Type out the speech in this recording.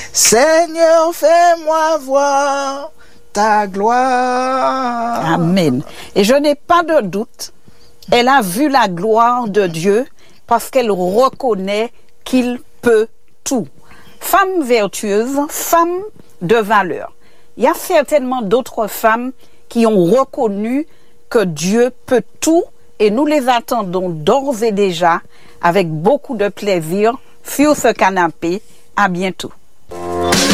Seigneur, fais-moi voir ta gloire. Amen. Et je n'ai pas de doute, elle a vu la gloire de Dieu parce qu'elle reconnaît qu'il peut tout. Femme vertueuse, femme de valeur. Il y a certainement d'autres femmes qui ont reconnu que Dieu peut tout et nous les attendons d'ores et déjà avec beaucoup de plaisir sur ce canapé. À bientôt.